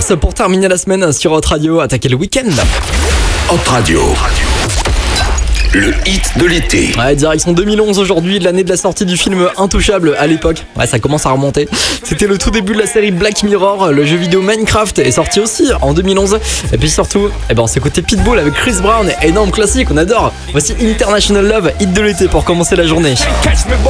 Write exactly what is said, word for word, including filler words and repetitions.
Mars pour terminer la semaine sur Hot Radio. Attaquer le week-end. Hot Radio. Le hit de l'été. Ouais, direction deux mille onze aujourd'hui, l'année de la sortie du film Intouchable à l'époque. Ouais, ça commence à remonter. C'était le tout début de la série Black Mirror. Le jeu vidéo Minecraft est sorti aussi en deux mille onze. Et puis surtout, eh ben, on s'est écouté Pitbull avec Chris Brown. Énorme classique, on adore. Voici International Love, hit de l'été pour commencer la journée. Catch me, boy.